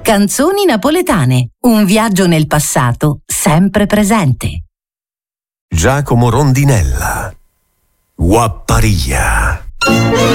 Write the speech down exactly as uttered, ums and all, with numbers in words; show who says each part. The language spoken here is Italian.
Speaker 1: Canzoni napoletane, un viaggio nel passato sempre presente.
Speaker 2: Giacomo Rondinella, Guapparia.